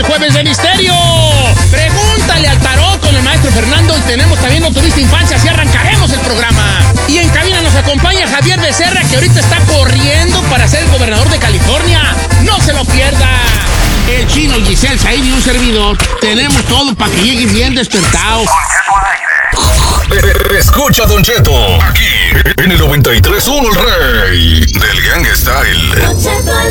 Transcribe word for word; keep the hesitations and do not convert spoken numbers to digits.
Jueves de Misterio. Pregúntale al tarot con el maestro Fernando y tenemos también No Tuviste Infancia, así arrancaremos el programa. Y en cabina nos acompaña Javier Becerra, que ahorita está corriendo para ser el gobernador de California. ¡No se lo pierda! El Chino, Giselle, Said y un servidor. Tenemos todo para que llegue bien despertado. Escucha, Don Cheto, aquí en el noventa y tres punto uno, el rey del Gang Style.